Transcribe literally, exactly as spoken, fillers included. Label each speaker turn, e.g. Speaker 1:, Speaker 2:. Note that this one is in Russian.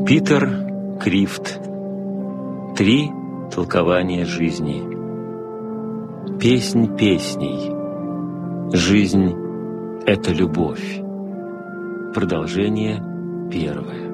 Speaker 1: Питер Крифт. Три толкования жизни. Песнь песней. Жизнь — это любовь. Продолжение первое.